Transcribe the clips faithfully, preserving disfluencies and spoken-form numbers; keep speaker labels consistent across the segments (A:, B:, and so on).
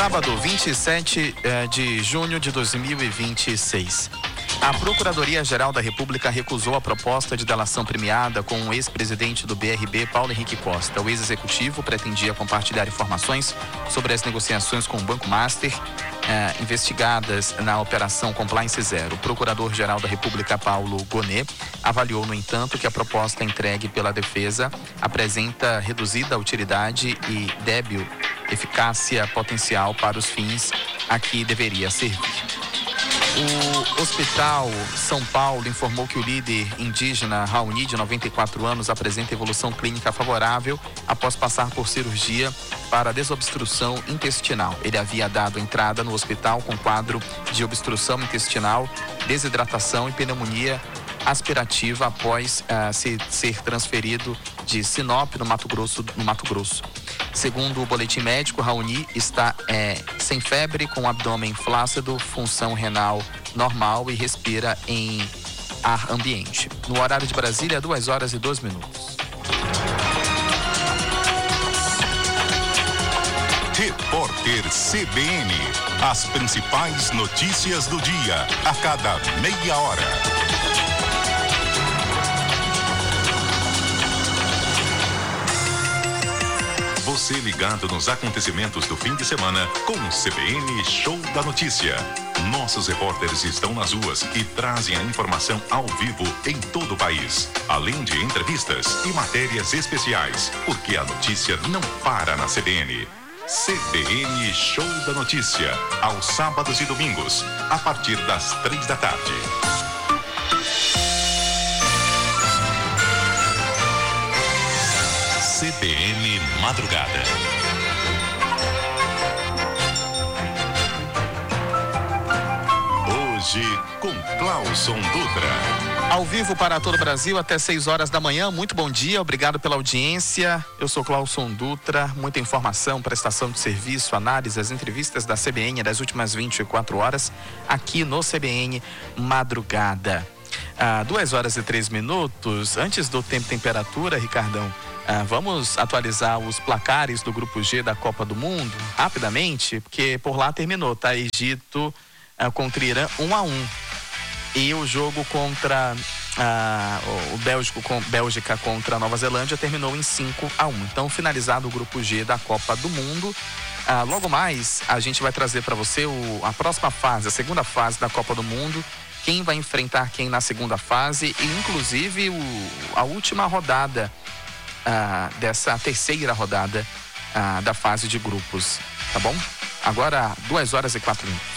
A: Sábado, vinte e sete de junho de dois mil e vinte e seis. A Procuradoria-Geral da República recusou a proposta de delação premiada com o ex-presidente do B R B, Paulo Henrique Costa. O ex-executivo pretendia compartilhar informações sobre as negociações com o Banco Master, eh, investigadas na Operação Compliance Zero. O Procurador-Geral da República, Paulo Gonet, avaliou, no entanto, que a proposta entregue pela defesa apresenta reduzida utilidade e débil eficácia potencial para os fins a que deveria servir. O Hospital São Paulo informou que o líder indígena Raoni, de noventa e quatro anos, apresenta evolução clínica favorável após passar por cirurgia para desobstrução intestinal. Ele havia dado entrada no hospital com quadro de obstrução intestinal, desidratação e pneumonia aspirativa após uh, se, ser transferido de Sinop, no Mato Grosso, no Mato Grosso. Segundo o boletim médico, Raoni está é, sem febre, com abdômen flácido, função renal normal e respira em ar ambiente. No horário de Brasília, duas horas e dois minutos.
B: Repórter C B N. As principais notícias do dia, a cada meia hora. Você ligado nos acontecimentos do fim de semana com o C B N Show da Notícia. Nossos repórteres estão nas ruas e trazem a informação ao vivo em todo o país, além de entrevistas e matérias especiais, porque a notícia não para na C B N. C B N Show da Notícia, aos sábados e domingos, a partir das três da tarde. C B N Madrugada. Hoje com Clauson Dutra.
A: Ao vivo para todo o Brasil até seis horas da manhã. Muito bom dia, obrigado pela audiência. Eu sou Clauson Dutra. Muita informação, prestação de serviço, análise, as entrevistas da C B N das últimas vinte e quatro horas aqui no C B N Madrugada. Ah, duas horas e três minutos. Antes do tempo e temperatura, Ricardão, ah, vamos atualizar os placares do Grupo G da Copa do Mundo rapidamente, porque por lá terminou, tá? Egito ah, contra Irã um a um. E o jogo contra ah, o Bélgico, com, Bélgica contra a Nova Zelândia terminou em cinco a um. Então, finalizado o Grupo G da Copa do Mundo. Ah, logo mais, a gente vai trazer para você o, a próxima fase, a segunda fase da Copa do Mundo. Quem vai enfrentar quem na segunda fase e, inclusive, o, a última rodada ah, dessa terceira rodada ah, da fase de grupos. Tá bom? Agora, duas horas e quatro minutos.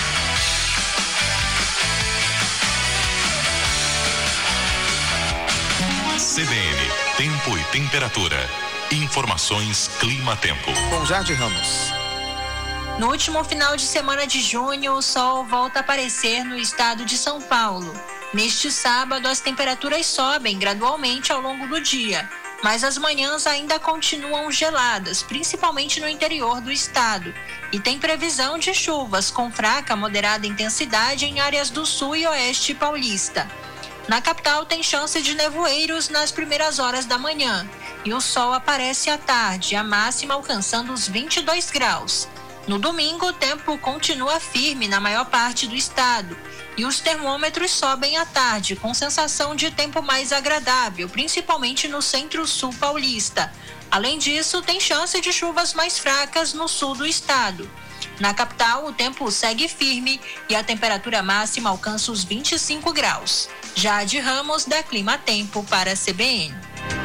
B: C B N, tempo e temperatura. Informações Clima-Tempo.
A: Com Jardim Ramos.
C: No último final de semana de junho, o sol volta a aparecer no estado de São Paulo. Neste sábado, as temperaturas sobem gradualmente ao longo do dia, mas as manhãs ainda continuam geladas, principalmente no interior do estado. E tem previsão de chuvas com fraca a moderada intensidade em áreas do sul e oeste paulista. Na capital tem chance de nevoeiros nas primeiras horas da manhã e o sol aparece à tarde, a máxima alcançando os vinte e dois graus. No domingo, o tempo continua firme na maior parte do estado e os termômetros sobem à tarde, com sensação de tempo mais agradável, principalmente no centro-sul paulista. Além disso, tem chance de chuvas mais fracas no sul do estado. Na capital, o tempo segue firme e a temperatura máxima alcança os vinte e cinco graus. Jade Ramos, da Clima Tempo, para a C B N.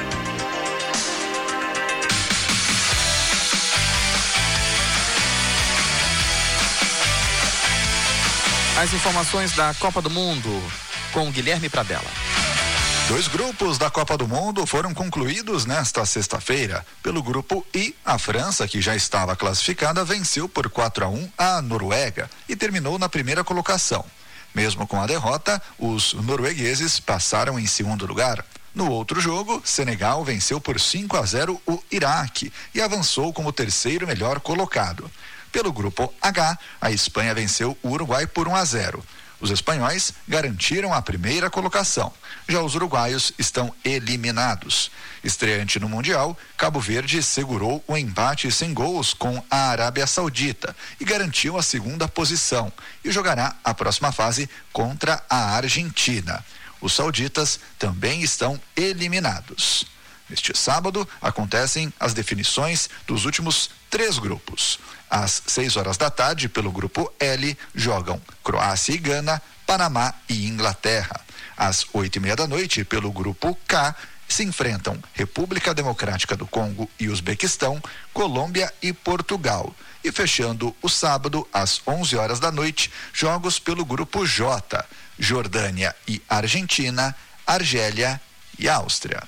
A: As informações da Copa do Mundo com Guilherme Pradella.
D: Dois grupos da Copa do Mundo foram concluídos nesta sexta-feira. Pelo grupo I, a França, que já estava classificada, venceu por quatro a um a Noruega e terminou na primeira colocação. Mesmo com a derrota, os noruegueses passaram em segundo lugar. No outro jogo, Senegal venceu por cinco a zero o Iraque e avançou como terceiro melhor colocado. Pelo grupo H, a Espanha venceu o Uruguai por um a zero. Os espanhóis garantiram a primeira colocação. Já os uruguaios estão eliminados. Estreante no Mundial, Cabo Verde segurou o empate sem gols com a Arábia Saudita e garantiu a segunda posição e jogará a próxima fase contra a Argentina. Os sauditas também estão eliminados. Neste sábado, acontecem as definições dos últimos três grupos. Às seis horas da tarde, pelo grupo L, jogam Croácia e Gana, Panamá e Inglaterra. Às oito e meia da noite, pelo grupo K, se enfrentam República Democrática do Congo e Uzbequistão, Colômbia e Portugal. E fechando o sábado, às onze horas da noite, jogos pelo grupo J, Jordânia e Argentina, Argélia e Áustria.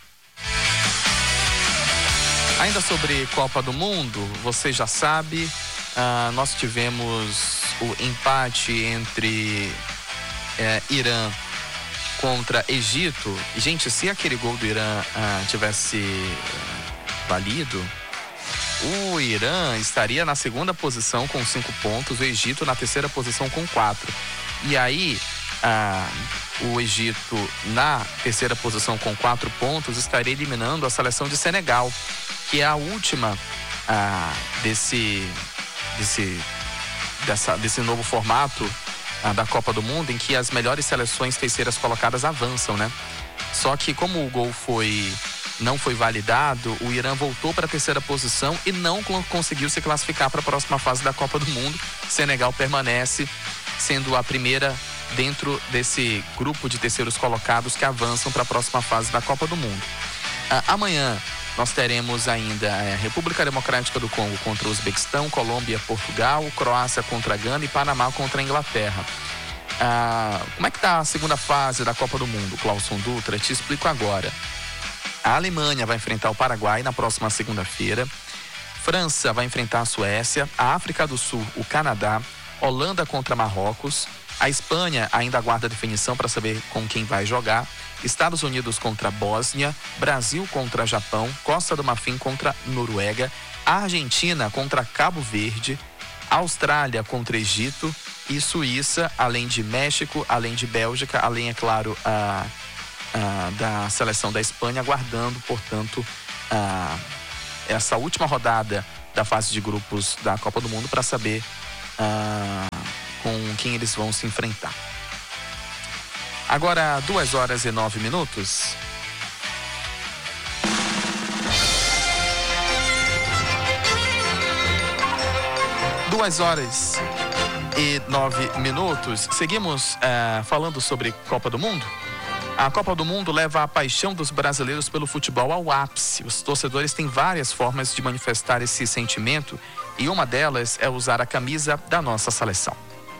A: Ainda sobre Copa do Mundo, você já sabe, ah, nós tivemos o empate entre eh, Irã contra Egito. Gente, se aquele gol do Irã ah, tivesse valido, o Irã estaria na segunda posição com cinco pontos, o Egito na terceira posição com quatro. E aí, ah, o Egito na terceira posição com quatro pontos estaria eliminando a seleção de Senegal, que é a última ah, desse, desse, dessa, desse novo formato ah, da Copa do Mundo, em que as melhores seleções terceiras colocadas avançam, né? Só que como o gol foi, não foi validado, o Irã voltou para a terceira posição e não conseguiu se classificar para a próxima fase da Copa do Mundo. Senegal permanece sendo a primeira dentro desse grupo de terceiros colocados que avançam para a próxima fase da Copa do Mundo. Ah, amanhã nós teremos ainda a República Democrática do Congo contra o Uzbequistão, Colômbia, Portugal, Croácia contra Gana e Panamá contra a Inglaterra. Ah, como é que está a segunda fase da Copa do Mundo, Clauson Dutra? Te explico agora. A Alemanha vai enfrentar o Paraguai na próxima segunda-feira. França vai enfrentar a Suécia, a África do Sul, o Canadá, Holanda contra Marrocos. A Espanha ainda aguarda definição para saber com quem vai jogar. Estados Unidos contra Bósnia, Brasil contra Japão, Costa do Marfim contra Noruega, Argentina contra Cabo Verde, Austrália contra Egito e Suíça, além de México, além de Bélgica, além, é claro, a, a, da seleção da Espanha, aguardando, portanto, a, essa última rodada da fase de grupos da Copa do Mundo para saber a, com quem eles vão se enfrentar. Agora, duas horas e nove minutos. Duas horas e nove minutos. Seguimos uh, falando sobre Copa do Mundo. A Copa do Mundo leva a paixão dos brasileiros pelo futebol ao ápice. Os torcedores têm várias formas de manifestar esse sentimento e uma delas é usar a camisa da nossa seleção.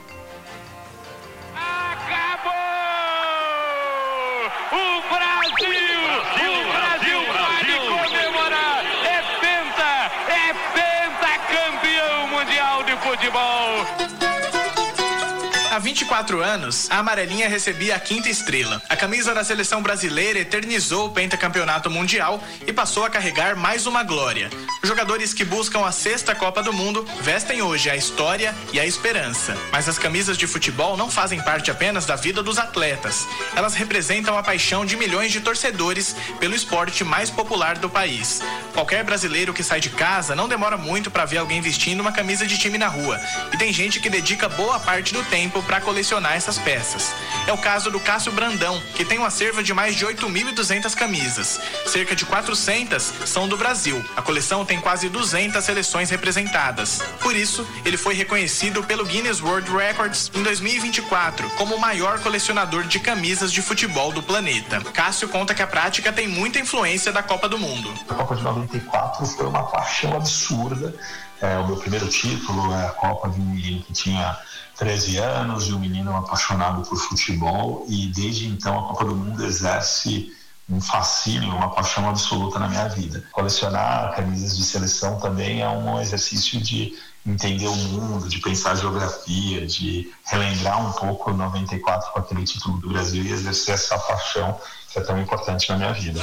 E: Há vinte e quatro anos, a amarelinha recebia a quinta estrela. A camisa da seleção brasileira eternizou o pentacampeonato mundial e passou a carregar mais uma glória. Os jogadores que buscam a sexta Copa do Mundo vestem hoje a história e a esperança. Mas as camisas de futebol não fazem parte apenas da vida dos atletas. Elas representam a paixão de milhões de torcedores pelo esporte mais popular do país. Qualquer brasileiro que sai de casa não demora muito para ver alguém vestindo uma camisa de time na rua. E tem gente que dedica boa parte do tempo para colecionar essas peças. É o caso do Cássio Brandão, que tem um acervo de mais de oito mil e duzentas camisas. Cerca de quatrocentas são do Brasil. A coleção tem quase duzentas seleções representadas. Por isso, ele foi reconhecido pelo Guinness World Records em dois mil e vinte e quatro como o maior colecionador de camisas de futebol do planeta. Cássio conta que a prática tem muita influência da Copa do Mundo.
F: A Copa de noventa e quatro foi uma paixão absurda. É, o meu primeiro título é a Copa de um menino que tinha treze anos, e um menino apaixonado por futebol, e desde então a Copa do Mundo exerce um fascínio, uma paixão absoluta na minha vida. Colecionar camisas de seleção também é um exercício de entender o mundo, de pensar a geografia, de relembrar um pouco noventa e quatro com aquele título do Brasil e exercer essa paixão que é tão importante na minha vida.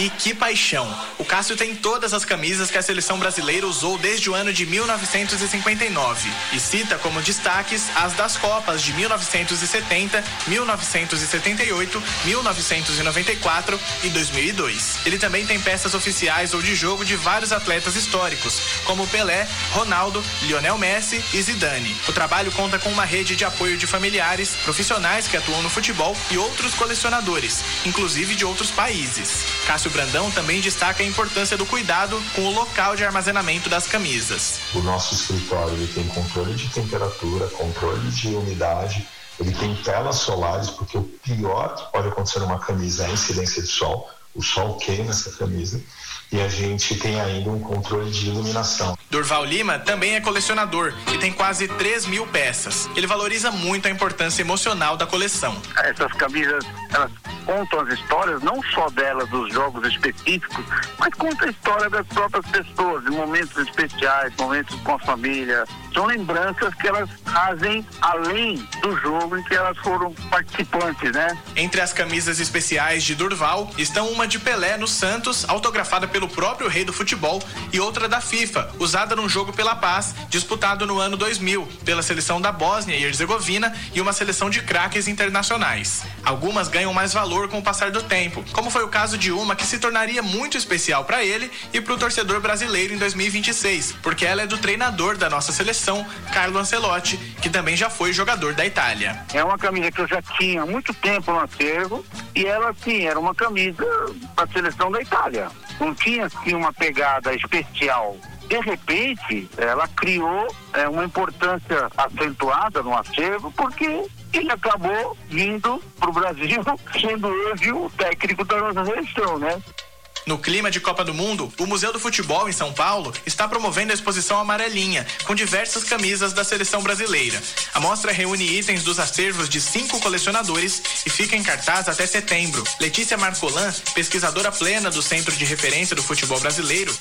E: E que paixão! O Cássio tem todas as camisas que a seleção brasileira usou desde o ano de mil novecentos e cinquenta e nove e cita como destaques as das Copas de mil novecentos e setenta, mil novecentos e setenta e oito, mil novecentos e noventa e quatro e dois mil e dois. Ele também tem peças oficiais ou de jogo de vários atletas históricos, como Pelé, Ronaldo, Lionel Messi e Zidane. O trabalho conta com uma rede de apoio de familiares, profissionais que atuam no futebol e outros colecionadores, inclusive de outros países. Cássio Brandão também destaca a importância do cuidado com o local de armazenamento das camisas.
F: O nosso escritório ele tem controle de temperatura, controle de umidade, ele tem telas solares, porque o pior que pode acontecer numa camisa é a incidência de sol. O sol queima essa camisa. E a gente tem ainda um controle de iluminação.
E: Durval Lima também é colecionador e tem quase três mil peças. Ele valoriza muito a importância emocional da coleção.
G: Essas camisas, elas contam as histórias, não só delas, dos jogos específicos, mas conta a história das próprias pessoas, de momentos especiais, momentos com a família. São lembranças que elas trazem além do jogo em que elas foram participantes, né?
E: Entre as camisas especiais de Durval estão uma de Pelé no Santos, autografada pelo próprio rei do futebol, e outra da FIFA, usada num jogo pela paz, disputado no ano dois mil, pela seleção da Bósnia e Herzegovina e uma seleção de craques internacionais. Algumas ganham mais valor com o passar do tempo, como foi o caso de uma que se tornaria muito especial para ele e para o torcedor brasileiro em dois mil e vinte e seis, porque ela é do treinador da nossa seleção, Carlo Ancelotti, que também já foi jogador da Itália.
G: É uma camisa que eu já tinha há muito tempo no acervo e ela, sim, era uma camisa da seleção da Itália. Não tinha, assim, uma pegada especial. De repente, ela criou é, uma importância acentuada no acervo, porque ele acabou vindo para o Brasil, sendo hoje o técnico da nossa seleção, né?
E: No clima de Copa do Mundo, o Museu do Futebol em São Paulo está promovendo a exposição Amarelinha, com diversas camisas da seleção brasileira. A mostra reúne itens dos acervos de cinco colecionadores e fica em cartaz até setembro. Letícia Marcolan, pesquisadora plena do Centro de Referência do Futebol Brasileiro,